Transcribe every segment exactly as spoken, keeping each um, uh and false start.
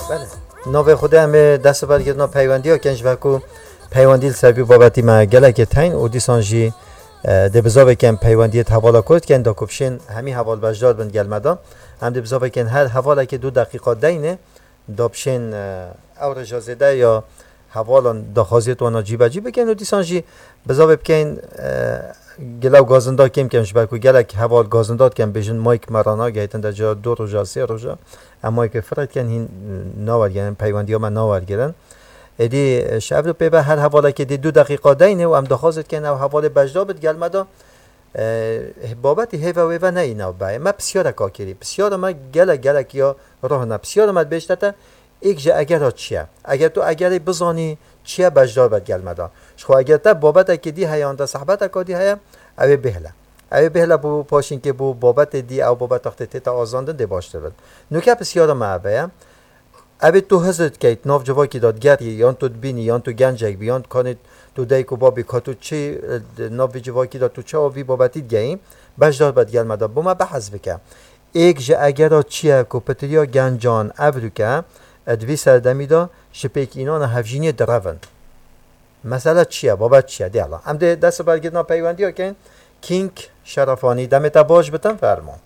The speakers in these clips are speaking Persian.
بله نوع خود همه دست برگردنا پیوندی ها کنج وکو پیوندی سبی بابتی ما گلک تین او دیسانجی ده بزا بکن پیوندی حوالا کرد کن دا کبشین همی حوال بجداد بند گلمدا هم ده بزا بکن هر حوالا که دو دقیقه دینه دا بشین او رجازده یا حوالا دا خازیت وانا جیبا جیب بکن و دیسانجی بزا بکن گلاو گازنداد کم کمش برکو گلک حوال گازنداد کم بیشن مایک مرانا گیتن در جا دو روزا سه روزا اما که فرد کن هین ناور گرن پیوندی ها من ناور گرن ادی شب رو پیبه هر حواله که دی دو دقیقه دینه و هم دخواست کن او حواله بجدا بد گلمدا بابتی هیوا ویوا نه اینو بای ما بسیار کاکری بسیار ما گله گله کیا راه نه بسیار ما بیشتر یک جا اگر چیه اگر تو اگر بزانی چیه بجدا بد گلمدا شو اگر تا بابت که دی هیاندا صحبت کادی هیا او بهله او بهله بو پاشین که بو بابت دی او بابت تخت تا آزاند دی باشتر بد نوکه بسیار ما بایم اوی تو حضرت کیت ناف جواکی داد گری یان تو بینی یان تو گنجک بیان کانت تو دیکو بابی کاتو چی ناف جواکی داد تو چه آوی بابتید گیم بجدار بد گل مدا بوما بحث بکم ایک جا اگر چیه کو پتریا گنجان ابرو که ادوی سردمی دا شپیک اینان هفجینی درون مثلا چیه بابت چیه دی الان ام ده دست برگردنا پیوندی ها کن کینگ شرفانی دمتا باش بتن فرمان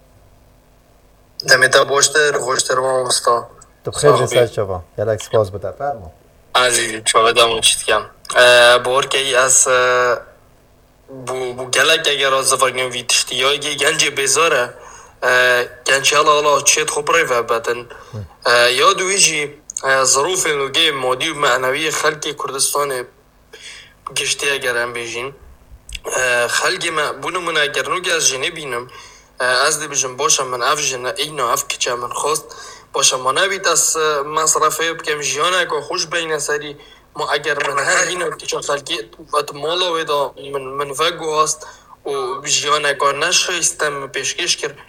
دمتا باشتر خوشتر ما مستا تو خیلی رسال شما یلک سپاس بده فرما عزیزی چوه دمون چیت کم بور که ای از بو بو گلک اگر از زفاقنیم وی تشتی های گنج بیزاره گنج حالا حالا چیت خوب رای فبتن یاد ویجی ظروف نوگه مادی و معنوی خلق کردستان گشتی اگر هم بیجین خلق ما بونمون اگر نوگه از جنه بینم از دی بجن باشم من اف جنه اینا اف کچه من خواست باشم ما نبید از مصرفه بکم جیانه که خوش بین سری ما اگر من هر اینو که چون خلقی وقت مالا ویدا من من وگو هست و جیانه که نشه استم پیشکش کرد